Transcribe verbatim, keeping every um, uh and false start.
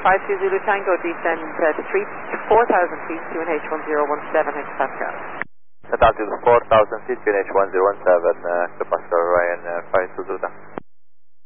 five two Zulu Tango, descend uh, to three, four thousand feet to N H one zero one seven hectopascal. Set altitude four thousand feet, N H one zero one seven, uh, hectopascal, Ryan uh, five two Zulu.